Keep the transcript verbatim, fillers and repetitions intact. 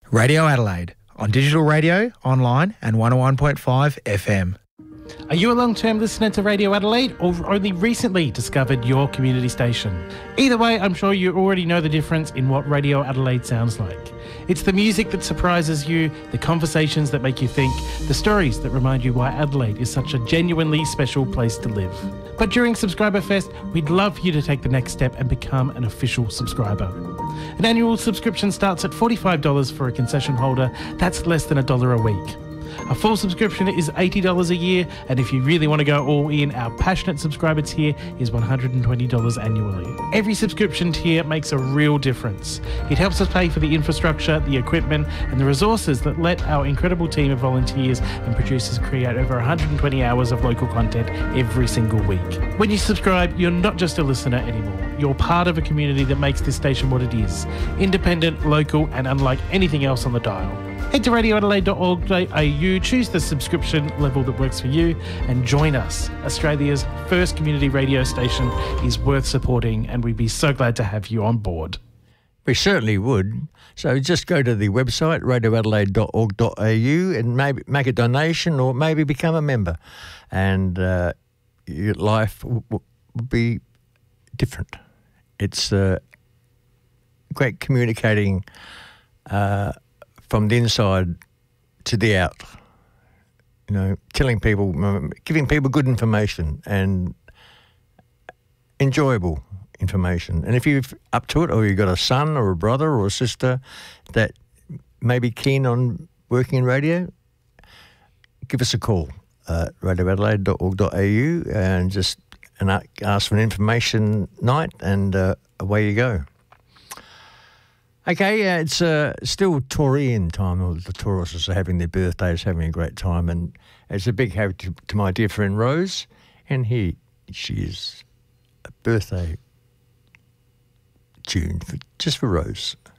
Radio Adelaide, on digital radio, online and one oh one point five F M. Are you a long-term listener to Radio Adelaide or only recently discovered your community station? Either way, I'm sure you already know the difference in what Radio Adelaide sounds like. It's the music that surprises you, the conversations that make you think, the stories that remind you why Adelaide is such a genuinely special place to live. But during Subscriber Fest, we'd love you to take the next step and become an official subscriber. An annual subscription starts at forty-five dollars for a concession holder. That's less than a dollar a week. A full subscription is eighty dollars a year, and if you really want to go all in, our passionate subscriber tier is one hundred twenty dollars annually. Every subscription tier makes a real difference. It helps us pay for the infrastructure, the equipment, and the resources that let our incredible team of volunteers and producers create over one hundred twenty hours of local content every single week. When you subscribe, you're not just a listener anymore. You're part of a community that makes this station what it is. Independent, local, and unlike anything else on the dial. Head to radio adelaide dot org dot a u, choose the subscription level that works for you, and join us. Australia's first community radio station is worth supporting, and we'd be so glad to have you on board. We certainly would. So just go to the website, radio adelaide dot org dot a u, and maybe make a donation or maybe become a member. And uh, your life will, will be different. It's uh, great communicating uh from the inside to the out, you know, telling people, giving people good information and enjoyable information. And if you're up to it, or you've got a son or a brother or a sister that may be keen on working in radio, give us a call at radio adelaide dot org dot a u and just and ask for an information night, and uh, away you go. Okay, yeah, it's uh, still Taurian time. All the Tauruses are having their birthdays, having a great time. And it's a big happy to, to my dear friend Rose. And here she is, a birthday tune for, just for Rose.